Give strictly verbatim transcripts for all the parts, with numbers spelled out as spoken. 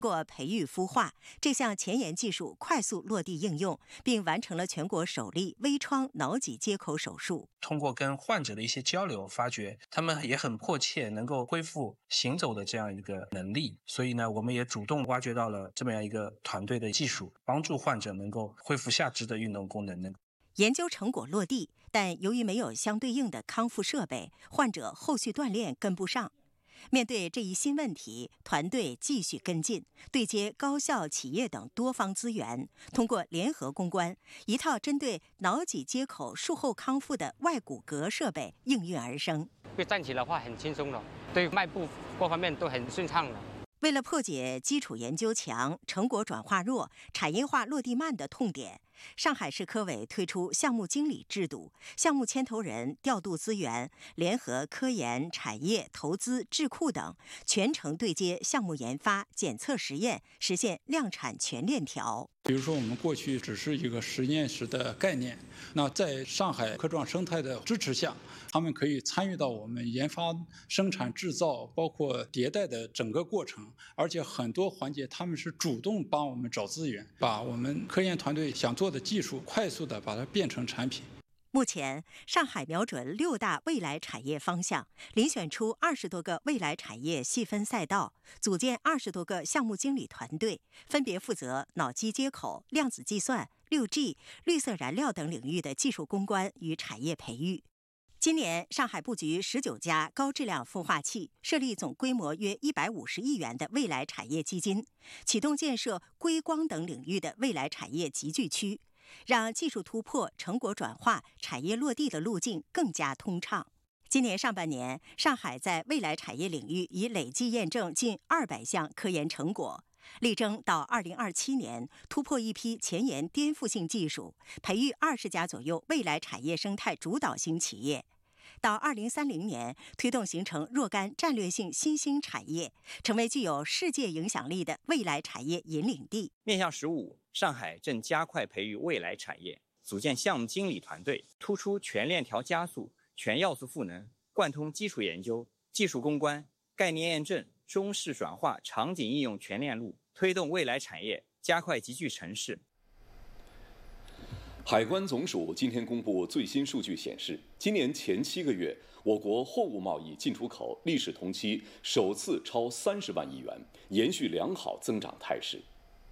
通过培育孵化，这项前沿技术快速落地应用，并完成了全国首例微创脑脊接口手术。 通过跟患者的一些交流，发觉他们也很迫切能够恢复行走的这样一个能力，所以呢，我们也主动挖掘到了这么样一个团队的技术，帮助患者能够恢复下肢的运动功能。 研究成果落地，但由于没有相对应的康复设备，患者后续锻炼跟不上。面对这一新问题，团队继续跟进，对接高校、企业等多方资源，通过联合攻关，一套针对脑脊接口术后康复的外骨骼设备应运而生。 会站起来的话很轻松了，对脉部各方面都很顺畅了。 为了破解基础研究强、成果转化弱、产业化落地慢的痛点，上海市科委推出项目经理制度，项目牵头人调度资源，联合科研、产业、投资、智库等，全程对接项目研发、检测实验，实现量产全链条。 比如说，我们过去只是一个实验室的概念，那在上海科创生态的支持下，他们可以参与到我们研发、生产、制造，包括迭代的整个过程，而且很多环节他们是主动帮我们找资源，把我们科研团队想做的技术快速的把它变成产品。 目前，上海瞄准六大未来产业方向，遴选出二十多个未来产业细分赛道，组建二十多个项目经理团队，分别负责脑机接口、量子计算、六 G、绿色燃料等领域的技术攻关与产业培育。今年，上海布局十九家高质量孵化器，设立总规模约一百五十亿元的未来产业基金，启动建设硅光等领域的未来产业集聚区，让技术突破、成果转化、产业落地的路径更加通畅。今年上半年，上海在未来产业领域已累计验证近二百项科研成果，力争到二零二七年突破一批前沿颠覆性技术，培育二十家左右未来产业生态主导型企业。到二零三零年，推动形成若干战略性新兴产业，成为具有世界影响力的未来产业引领地。 面向十五，上海正加快培育未来产业，组建项目经理团队，突出全链条加速、全要素赋能，贯通基础研究、技术攻关、概念验证、中式转化、场景应用全链路，推动未来产业加快集聚城市。 海关总署今天公布最新数据显示，今年前七个月，我国货物贸易进出口历史同期首次超三十万亿元，延续良好增长态势。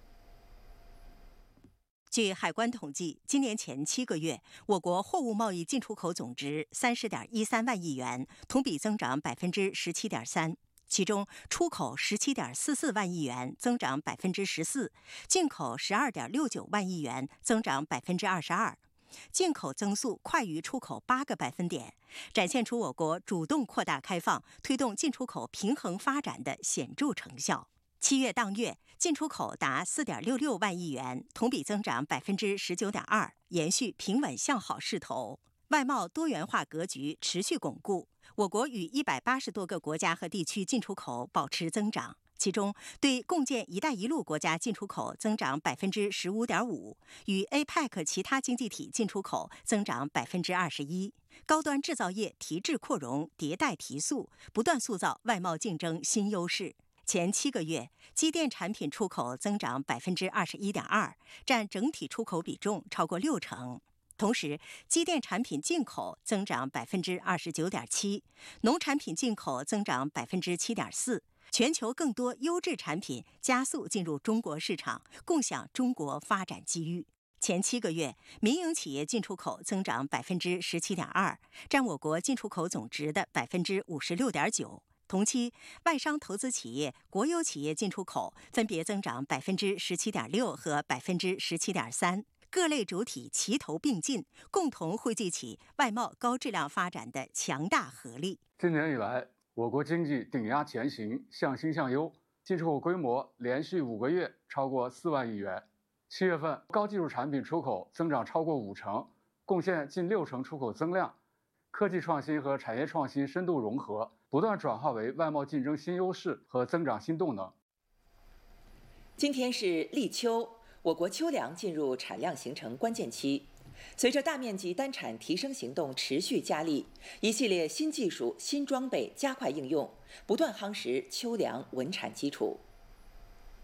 据海关统计，今年前七个月，我国货物贸易进出口总值三十点一三万亿元，同比增长百分之十七点三。其中，出口十七点四四万亿元，增长百分之十四；进口十二点六九万亿元，增长百分之二十二。进口增速快于出口八个百分点，展现出我国主动扩大开放、推动进出口平衡发展的显著成效。七月当月，进出口达四点六六万亿元，同比增长百分之十九点二，延续平稳向好势头。外贸多元化格局持续巩固，我国与一百八十多个国家和地区进出口保持增长，其中对共建“一带一路”国家进出口增长百分之十五点五，与 A P E C 其他经济体进出口增长百分之二十一。高端制造业提质扩容、迭代提速，不断塑造外贸竞争新优势。前七个月，机电产品出口增长百分之二十一点二，占整体出口比重超过六成。同时，机电产品进口增长百分之二十九点七，农产品进口增长百分之七点四。全球更多优质产品加速进入中国市场，共享中国发展机遇。前七个月，民营企业进出口增长百分之十七点二，占我国进出口总值的百分之五十六点九。同期，外商投资企业、国有企业进出口分别增长百分之十七点六和百分之十七点三。各类主体齐头并进，共同汇聚起外贸高质量发展的强大合力。 今年以来，我国经济顶压前行，向新向优，进出口规模连续五个月超过四万亿元。七月份，高技术产品出口增长超过五成，贡献近六成出口增量。科技创新和产业创新深度融合，不断转化为外贸竞争新优势和增长新动能。 今天是立秋。我国秋粮进入产量形成关键期，随着大面积单产提升行动持续加力，一系列新技术、新装备加快应用，不断夯实秋粮稳产基础。